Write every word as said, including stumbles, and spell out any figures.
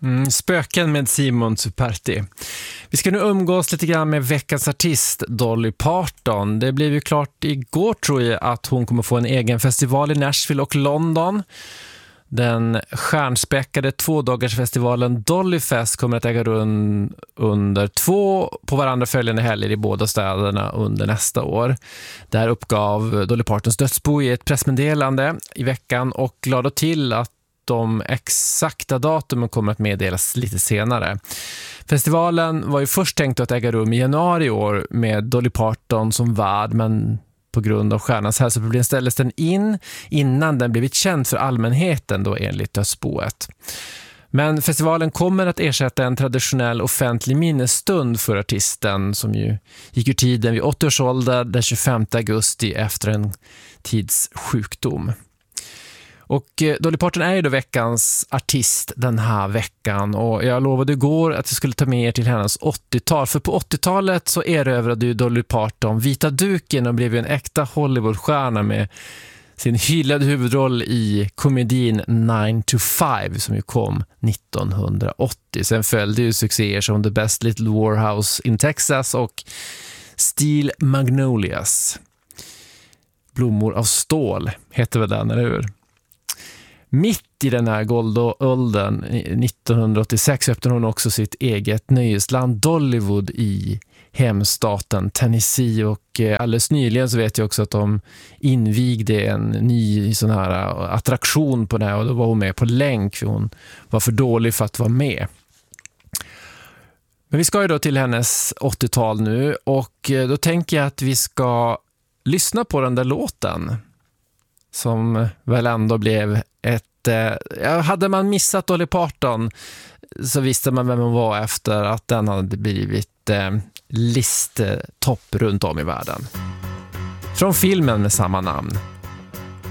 Mm, spöken med Simon Superti. Vi ska nu umgås lite grann med veckans artist Dolly Parton. Det blev ju klart igår, tror jag, att hon kommer få en egen festival i Nashville och London. Den stjärnspäckade tvådagarsfestivalen Dollyfest kommer att äga rum under två på varandra följande helger i båda städerna under nästa år. Där uppgav Dolly Partons dödsbo i ett pressmeddelande i veckan och lade till att de exakta datumen kommer att meddelas lite senare. Festivalen var ju först tänkt att äga rum i januari i år med Dolly Parton som värd, men på grund av stjärnans hälsoproblem ställdes den in innan den blivit känd för allmänheten då, enligt dödsboet. Men festivalen kommer att ersätta en traditionell offentlig minnesstund för artisten som ju gick ur tiden vid åttio års ålder den tjugofemte augusti efter en tids sjukdom. Och Dolly Parton är ju då veckans artist den här veckan, och jag lovade igår att jag skulle ta med er till hennes åttiotal, för på åttiotalet så erövrade ju Dolly Parton vita duken och blev ju en äkta Hollywoodstjärna med sin hyllade huvudroll i komedin nine to five som ju kom nittonhundraåttio. Sen följde ju succéer som The Best Little Warhouse in Texas och Steel Magnolias. Blommor av stål heter väl den, eller hur? Mitt i den här guldåldern nittonhundraåttiosex öppnade hon också sitt eget nöjesland Dollywood i hemstaten Tennessee, och alldeles nyligen så vet jag också att de invigde en ny sån här attraktion på det här, och då var hon med på länk för hon var för dålig för att vara med. Men vi ska ju då till hennes åttiotal nu, och då tänker jag att vi ska lyssna på den där låten som väl ändå blev ett... Eh, hade man missat Dolly Parton så visste man vem hon var efter att den hade blivit eh, listetopp runt om i världen. Från filmen med samma namn,